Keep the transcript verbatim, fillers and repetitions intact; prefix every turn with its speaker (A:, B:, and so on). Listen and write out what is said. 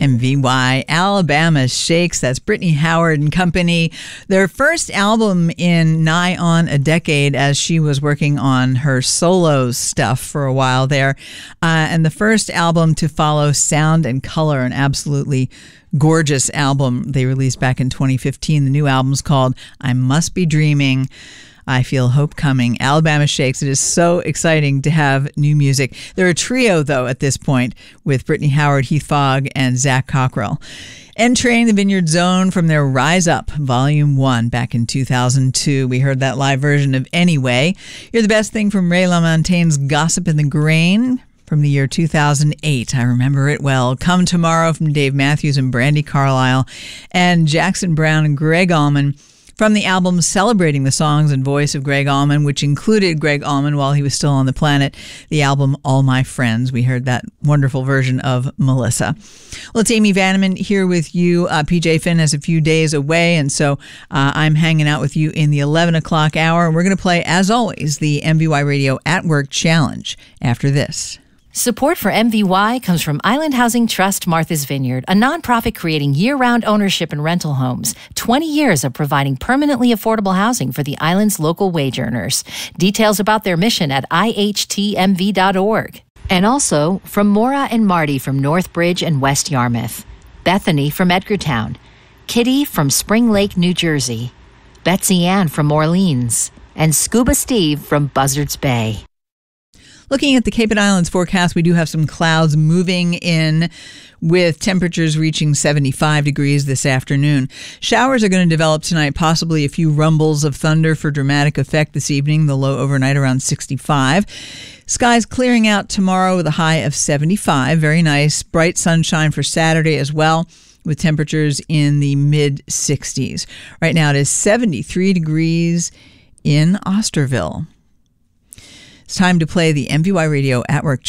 A: M V Y. Alabama Shakes. That's Brittany Howard and Company. Their first album in nigh on a decade, as she was working on her solo stuff for a while there. Uh, and the first album to follow Sound and Color, an absolutely gorgeous album they released back in twenty fifteen. The new album's called I Must Be Dreaming. I Feel Hope Coming. Alabama Shakes. It is so exciting to have new music. They're a trio, though, at this point, with Brittany Howard, Heath Fogg, and Zach Cockrell. Entering the Vineyard Zone from their Rise Up, Volume one, back in two thousand two. We heard that live version of Anyway. You're the Best Thing from Ray LaMontagne's Gossip in the Grain from the year two thousand eight. I remember it well. Come Tomorrow from Dave Matthews and Brandi Carlile. And Jackson Browne and Gregg Allman from the album celebrating the songs and voice of Gregg Allman, which included Gregg Allman while he was still on the planet, the album All My Friends. We heard that wonderful version of Melissa. Well, it's Amy Vanneman here with you. Uh, P J Finn is a few days away, and so uh, I'm hanging out with you in the eleven o'clock hour, and we're going to play, as always, the M V Y Radio At Work Challenge after this.
B: Support for M V Y comes from Island Housing Trust Martha's Vineyard, a nonprofit creating year-round ownership and rental homes. twenty years of providing permanently affordable housing for the island's local wage earners. Details about their mission at I H T M V dot org. And also from Maura and Marty from Northbridge and West Yarmouth. Bethany from Edgartown. Kitty from Spring Lake, New Jersey. Betsy Ann from Orleans. And Scuba Steve from Buzzards Bay.
A: Looking at the Cape and Islands forecast, we do have some clouds moving in with temperatures reaching seventy-five degrees this afternoon. Showers are going to develop tonight, possibly a few rumbles of thunder for dramatic effect this evening, the low overnight around sixty-five. Skies clearing out tomorrow with a high of seventy-five. Very nice. Bright sunshine for Saturday as well, with temperatures in the mid sixties. Right now it is seventy-three degrees in Osterville. It's time to play the M V Y Radio At Work